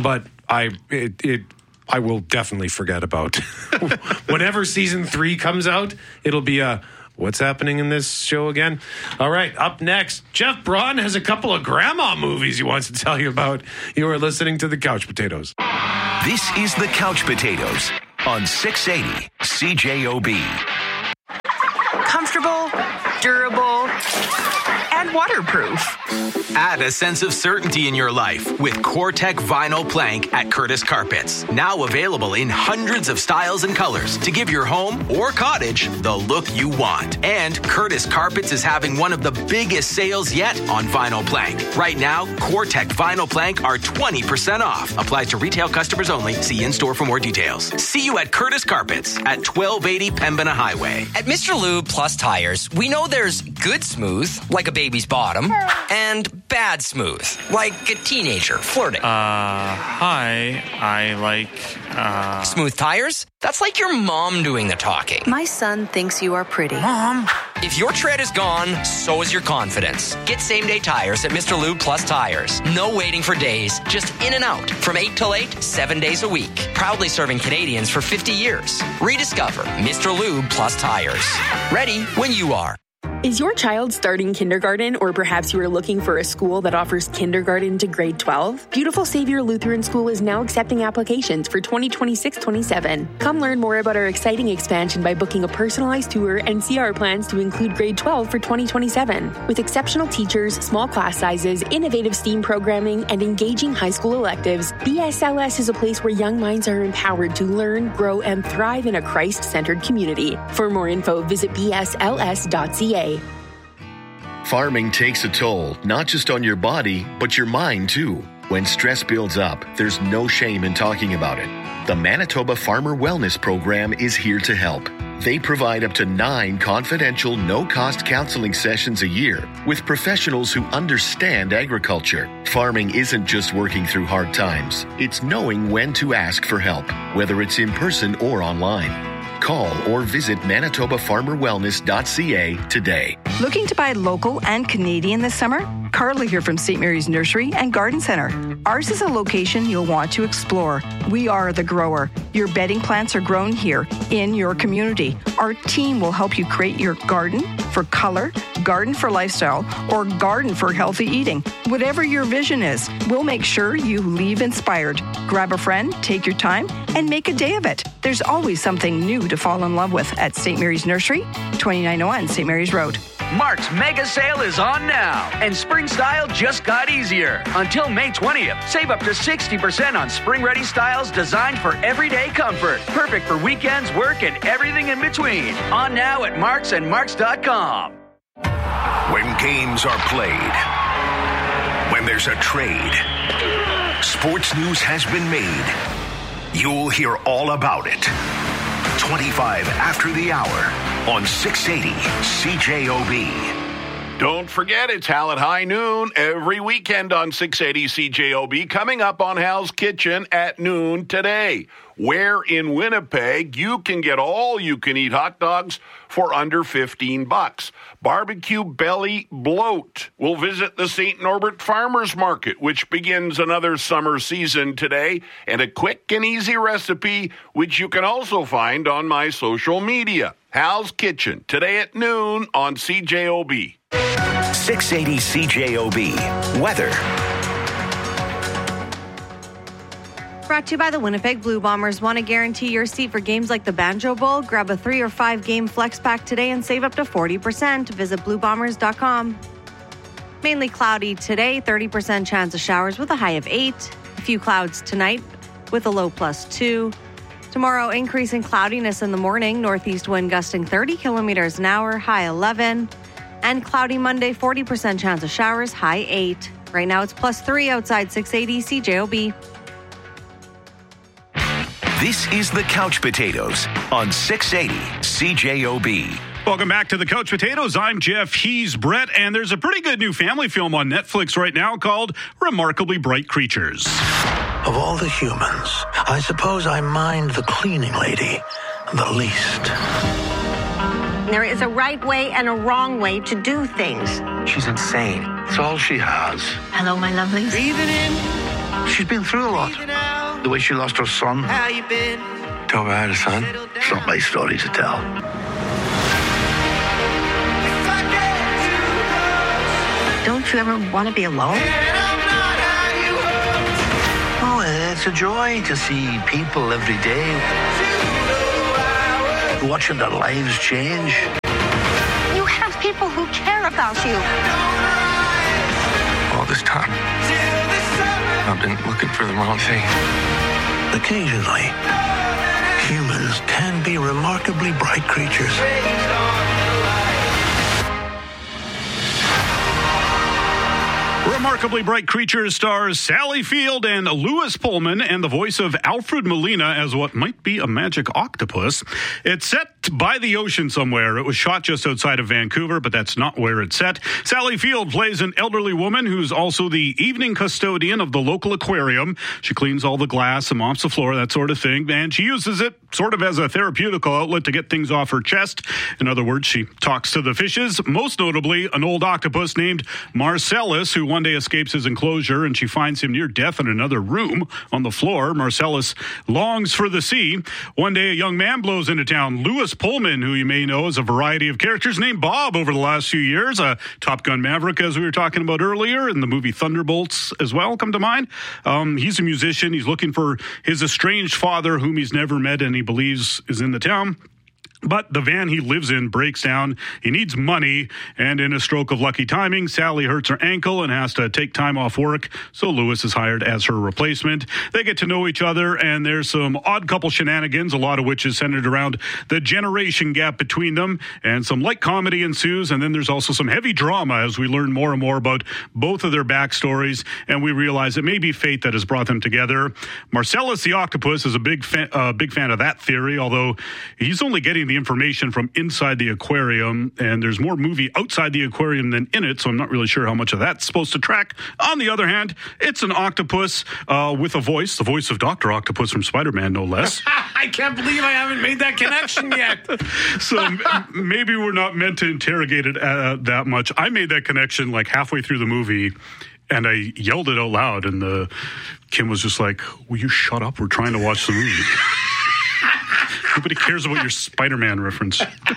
I it, it I will definitely forget about. Whenever season three comes out, it'll be a what's happening in this show again? All right, up next, Jeff Braun has a couple of grandma movies he wants to tell you about. You are listening to the Couch Potatoes. This is the Couch Potatoes on six eighty C J O B. Comfortable, durable, and waterproof. Add a sense of certainty in your life with CoreTech Vinyl Plank at Curtis Carpets. Now available in hundreds of styles and colors to give your home or cottage the look you want. And Curtis Carpets is having one of the biggest sales yet on vinyl plank. Right now, CoreTech Vinyl Plank are twenty percent off. Applies to retail customers only. See in-store for more details. See you at Curtis Carpets at twelve eighty Pembina Highway. At Mister Lube Plus Tires, we know there's good smooth, like a baby's bottom, and bad smooth, like a teenager flirting. Uh, hi, I like, uh... Smooth tires? That's like your mom doing the talking. My son thinks you are pretty. Mom! If your tread is gone, so is your confidence. Get same-day tires at Mister Lube Plus Tires. No waiting for days, just in and out. From eight till eight, seven days a week. Proudly serving Canadians for fifty years. Rediscover Mister Lube Plus Tires. Ready when you are. Is your child starting kindergarten, or perhaps you are looking for a school that offers kindergarten to grade twelve? Beautiful Savior Lutheran School is now accepting applications for twenty twenty-six twenty-seven. Come learn more about our exciting expansion by booking a personalized tour and see our plans to include grade twelve for twenty twenty-seven. With exceptional teachers, small class sizes, innovative STEAM programming, and engaging high school electives, B S L S is a place where young minds are empowered to learn, grow, and thrive in a Christ-centered community. For more info, visit b s l s dot c a. Farming takes a toll, not just on your body, but your mind too. When stress builds up, there's no shame in talking about it. The Manitoba Farmer Wellness Program is here to help. They provide up to nine confidential, no-cost counseling sessions a year with professionals who understand agriculture. Farming isn't just working through hard times. It's knowing when to ask for help, whether it's in person or online. Call or visit manitoba farmer wellness dot c a today. Looking to buy local and Canadian this summer? Carly here from Saint Mary's Nursery and Garden Center. Ours is a location you'll want to explore. We are the grower. Your bedding plants are grown here in your community. Our team will help you create your garden for color, garden for lifestyle, or garden for healthy eating. Whatever your vision is, we'll make sure you leave inspired. Grab a friend, take your time, and make a day of it. There's always something new to fall in love with at Saint Mary's Nursery, twenty-nine oh one Saint Mary's Road. Mark's mega sale is on now, and spring style just got easier. Until May twentieth, save up to sixty percent on spring-ready styles designed for everyday comfort. Perfect for weekends, work, and everything in between. On now at Marks and Marks dot com. When games are played, when there's a trade, sports news has been made. You'll hear all about it. twenty-five after the hour on six eighty C J O B. Don't forget, it's Hal at high noon every weekend on six eighty C J O B. Coming up on Hal's Kitchen at noon today, where in Winnipeg you can get all you can eat hot dogs for under fifteen bucks. Barbecue Belly Bloat. We'll visit the Saint Norbert Farmers Market, which begins another summer season today, and a quick and easy recipe which you can also find on my social media. Hal's Kitchen, today at noon on C J O B. six eighty C J O B. Weather. Brought to you by the Winnipeg Blue Bombers. Want to guarantee your seat for games like the Banjo Bowl? Grab a three or five game flex pack today and save up to forty percent. Visit blue bombers dot com. Mainly cloudy today, thirty percent chance of showers with a high of eight. A few clouds tonight with a low plus two. Tomorrow, increasing cloudiness in the morning, northeast wind gusting thirty kilometers an hour, high eleven. And cloudy Monday, forty percent chance of showers, high eight. Right now it's plus three outside six eighty C J O B. This is the Couch Potatoes on six eighty C J O B. Welcome back to the Couch Potatoes. I'm Jeff. He's Brett. And there's a pretty good new family film on Netflix right now called Remarkably Bright Creatures. Of all the humans, I suppose I mind the cleaning lady the least. There is a right way and a wrong way to do things. She's insane. It's all she has. Hello, my lovelies. Breathing in. She's been through a lot. The way she lost her son. How you been? Tell her I had a son. It's not my story to tell. Don't you ever want to be alone? Oh, it's a joy to see people every day. Watching their lives change. You have people who care about you. All this time, I've been looking for the wrong thing. Occasionally, humans can be remarkably bright creatures. Remarkably Bright Creatures stars Sally Field and Lewis Pullman, and the voice of Alfred Molina as what might be a magic octopus. It's set by the ocean somewhere. It was shot just outside of Vancouver, but that's not where it's set. Sally Field plays an elderly woman who's also the evening custodian of the local aquarium. She cleans all the glass and mops the floor, that sort of thing, and she uses it sort of as a therapeutical outlet to get things off her chest. In other words, she talks to the fishes, most notably an old octopus named Marcellus, who one day escapes his enclosure, and she finds him near death in another room on the floor. Marcellus longs for the sea. One day, a young man blows into town, Lewis Pullman, who you may know as a variety of characters named Bob over the last few years. Uh, Top Gun Maverick, as we were talking about earlier, and the movie Thunderbolts as well come to mind. Um, he's a musician. He's looking for his estranged father, whom he's never met and he believes is in the town. But the van he lives in breaks down. He needs money, and in a stroke of lucky timing, Sally hurts her ankle and has to take time off work, so Lewis is hired as her replacement. They get to know each other, and there's some odd couple shenanigans, a lot of which is centered around the generation gap between them, and some light comedy ensues, and then there's also some heavy drama as we learn more and more about both of their backstories, and we realize it may be fate that has brought them together. Marcellus the octopus is a big fan, uh, big fan of that theory, although he's only getting the information from inside the aquarium, and there's more movie outside the aquarium than in it, so I'm not really sure how much of that's supposed to track. On the other hand, it's an octopus uh, with a voice, the voice of Doctor Octopus from Spider-Man, no less. I can't believe I haven't made that connection yet. So m- maybe we're not meant to interrogate it uh, that much. I made that connection like halfway through the movie, and I yelled it out loud, and the Kim was just like, will you shut up? We're trying to watch the movie. Nobody cares about your Spider-Man reference.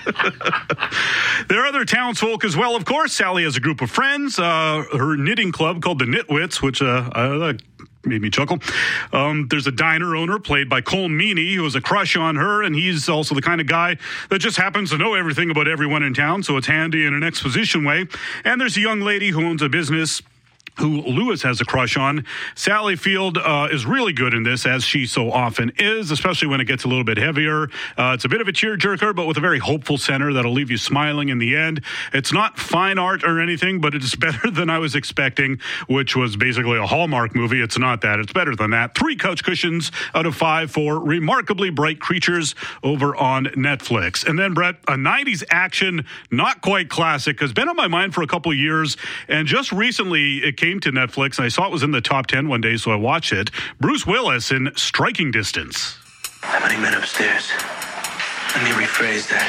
There are other townsfolk as well, of course. Sally has a group of friends, uh, her knitting club called the Nitwits, which uh, uh, made me chuckle. Um, there's a diner owner played by Cole Meany who has a crush on her, and he's also the kind of guy that just happens to know everything about everyone in town, so it's handy in an exposition way. And there's a young lady who owns a business who Lewis has a crush on. Sally Field uh, is really good in this, as she so often is, especially when it gets a little bit heavier. Uh, it's a bit of a tearjerker, but with a very hopeful center that'll leave you smiling in the end. It's not fine art or anything, but it's better than I was expecting, which was basically a Hallmark movie. It's not that. It's better than that. Three couch cushions out of five for Remarkably Bright Creatures over on Netflix. And then, Brett, a nineties action, not quite classic, has been on my mind for a couple of years, and just recently it came to Netflix, and I saw it was in the top ten one day, so I watched it. Bruce Willis in Striking Distance. How many men upstairs? Let me rephrase that.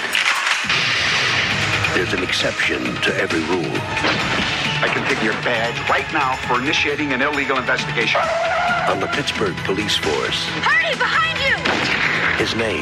There's an exception to every rule. I can take your badge right now for initiating an illegal investigation. On the Pittsburgh police force, Hurry, behind you! his name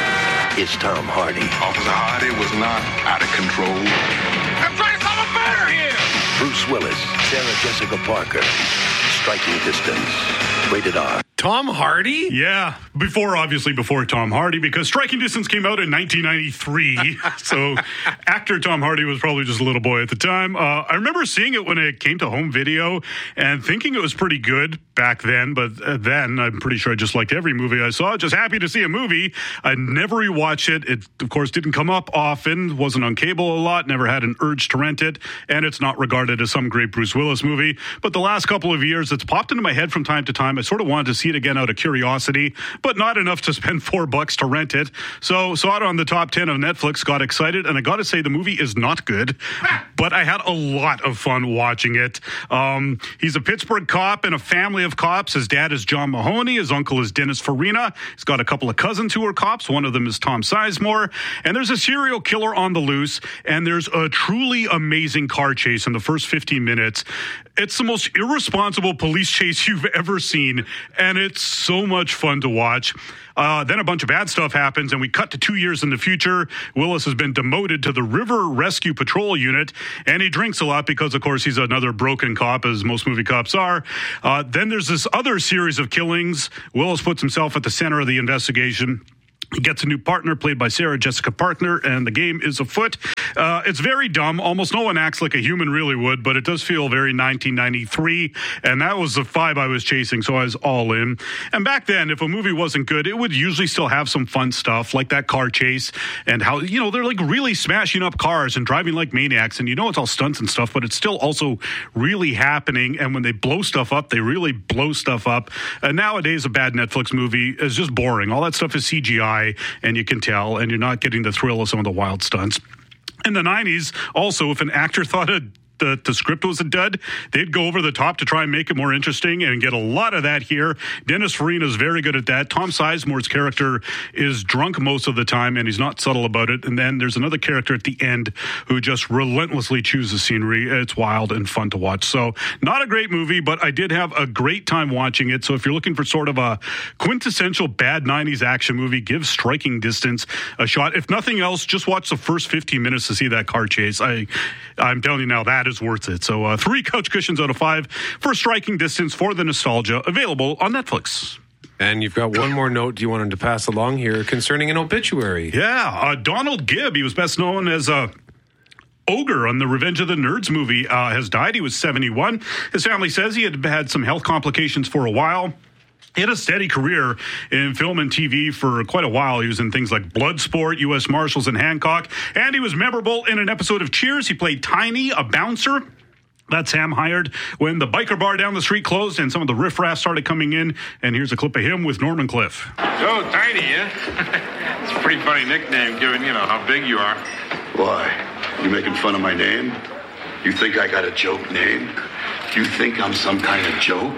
is Tom Hardy. Officer Hardy was not out of control. I'm trying to solve a murder here! Bruce Willis, Sarah Jessica Parker, Striking Distance, rated R. Tom Hardy? Yeah, before, obviously before Tom Hardy, because Striking Distance came out in nineteen ninety-three, so actor Tom Hardy was probably just a little boy at the time. Uh, I remember seeing it when it came to home video and thinking it was pretty good back then, but uh, then I'm pretty sure I just liked every movie I saw. Just happy to see a movie. I never rewatched it. It, of course, didn't come up often, wasn't on cable a lot, never had an urge to rent it, and it's not regarded as some great Bruce Willis movie. But the last couple of years, it's popped into my head from time to time. I sort of wanted to see it again out of curiosity, but not enough to spend four bucks to rent it. So saw it on the top ten of Netflix, got excited, and I got to say the movie is not good, but I had a lot of fun watching it. Um, he's a Pittsburgh cop in a family of cops. His dad is John Mahoney. His uncle is Dennis Farina. He's got a couple of cousins who are cops. One of them is Tom Sizemore. And there's a serial killer on the loose, and there's a truly amazing car chase in the first fifteen minutes. It's the most irresponsible police chase you've ever seen, and It's so much fun to watch. Uh, then a bunch of bad stuff happens, and we cut to two years in the future. Willis has been demoted to the River Rescue Patrol Unit, and he drinks a lot because, of course, he's another broken cop, as most movie cops are. Uh, then there's this other series of killings. Willis puts himself at the center of the investigation. He gets a new partner played by Sarah Jessica Parker, and the game is afoot. Uh, it's very dumb. Almost no one acts like a human really would, but it does feel very nineteen ninety-three, and that was the vibe I was chasing, so I was all in. And back then, if a movie wasn't good, it would usually still have some fun stuff, like that car chase, and how, you know, they're like really smashing up cars and driving like maniacs, and you know it's all stunts and stuff, but it's still also really happening, and when they blow stuff up, they really blow stuff up. And nowadays, a bad Netflix movie is just boring. All that stuff is C G I, and you can tell, and you're not getting the thrill of some of the wild stunts. In the nineties, also, if an actor thought a The, the script was a dud, they'd go over the top to try and make it more interesting, and get a lot of that here. Dennis Farina is very good at that. Tom Sizemore's character is drunk most of the time, and he's not subtle about it. And then there's another character at the end who just relentlessly chews the scenery. It's wild and fun to watch. So not a great movie, but I did have a great time watching it. So if you're looking for sort of a quintessential bad nineties action movie, give Striking Distance a shot. If nothing else, just watch the first fifteen minutes to see that car chase. I, I'm telling you now, that is worth it. So uh, three couch cushions out of five for Striking Distance for the nostalgia, available on Netflix. And you've got one more note you wanted to pass along here concerning an obituary. Yeah, uh, Donald Gibb, he was best known as a Ogre on the Revenge of the Nerds movie, uh, has died. He was seventy-one. His family says he had had some health complications for a while. He had a steady career in film and T V for quite a while. He was in things like Bloodsport, U S Marshals, and Hancock. And he was memorable in an episode of Cheers. He played Tiny, a bouncer that Sam hired when the biker bar down the street closed and some of the riffraff started coming in. And here's a clip of him with Norman Cliff. Oh, Tiny, yeah? It's a pretty funny nickname given, you know, how big you are. Why? You making fun of my name? You think I got a joke name? You think I'm some kind of joke?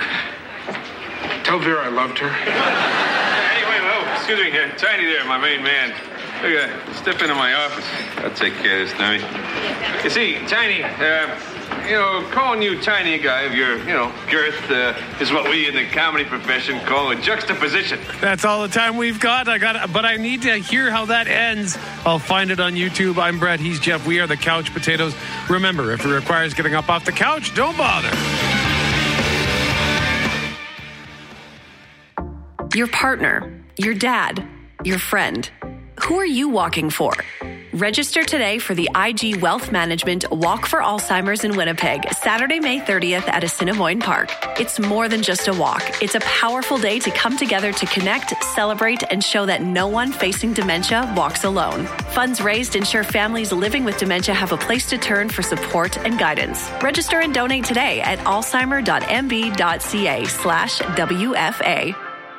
Tell Vera I loved her. Anyway, oh, excuse me here. Tiny there, my main man. Look at that. Step into my office. I'll take care of this, Tiny. You see, Tiny, uh, you know, calling you Tiny guy of your, you know, girth uh, is what we in the comedy profession call a juxtaposition. That's all the time we've got. I got, but I need to hear how that ends. I'll find it on YouTube. I'm Brett. He's Jeff. We are the Couch Potatoes. Remember, if it requires getting up off the couch, don't bother. Your partner, your dad, your friend. Who are you walking for? Register today for the I G Wealth Management Walk for Alzheimer's in Winnipeg, Saturday, May thirtieth at Assiniboine Park. It's more than just a walk. It's a powerful day to come together to connect, celebrate, and show that no one facing dementia walks alone. Funds raised ensure families living with dementia have a place to turn for support and guidance. Register and donate today at alzheimer.mb.ca slash WFA.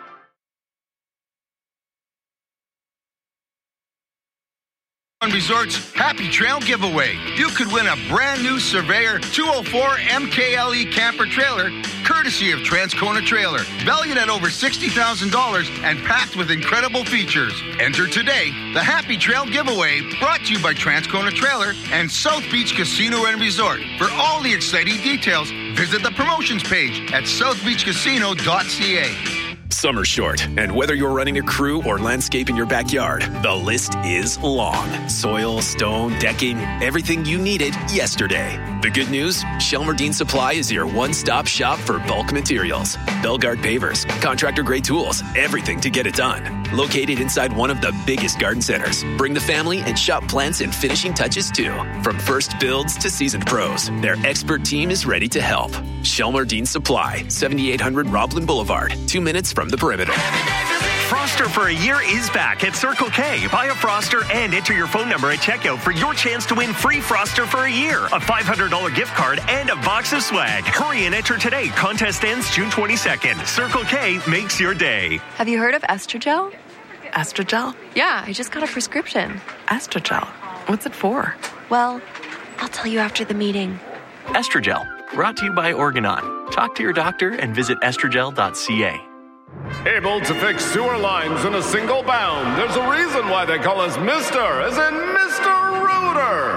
Resorts Happy Trail giveaway. You could win a brand new Surveyor two oh four M K L E camper trailer, courtesy of Transcona Trailer, valued at over sixty thousand dollars and packed with incredible features. Enter today the Happy Trail giveaway, brought to you by Transcona Trailer and South Beach Casino and Resort. For all the exciting details, visit the promotions page at south beach casino dot c a. Summer's short, and whether you're running a crew or landscape in your backyard, the list is long. Soil, stone, decking, everything you needed yesterday. The good news? Shelmerdine Supply is your one-stop shop for bulk materials. Belgard pavers, contractor-grade tools, everything to get it done. Located inside one of the biggest garden centers. Bring the family and shop plants and finishing touches too. From first builds to seasoned pros, their expert team is ready to help. Shelmerdine Supply, seventy-eight hundred Roblin Boulevard, two minutes from the perimeter. Froster for a year is back at Circle K. Buy a Froster and enter your phone number at checkout for your chance to win free Froster for a year, a five hundred dollars gift card, and a box of swag. Hurry and enter today. Contest ends June twenty-second. Circle K makes your day. Have you heard of Estrogel? Estrogel? Yeah, I just got a prescription. Estrogel? What's it for? Well, I'll tell you after the meeting. Estrogel, brought to you by Organon. Talk to your doctor and visit estrogel dot c a. Able to fix sewer lines in a single bound. There's a reason why they call us Mister, as in Mister Rooter.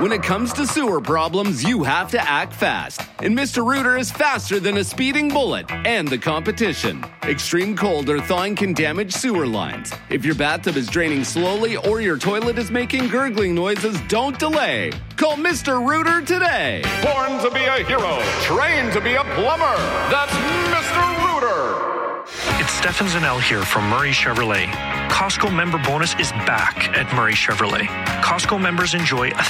When it comes to sewer problems, you have to act fast. And Mister Rooter is faster than a speeding bullet and the competition. Extreme cold or thawing can damage sewer lines. If your bathtub is draining slowly or your toilet is making gurgling noises, don't delay. Call Mister Rooter today. Born to be a hero, trained to be a plumber. That's Mister Rooter. It's Stefan Zanel here from Murray Chevrolet. Costco member bonus is back at Murray Chevrolet. Costco members enjoy a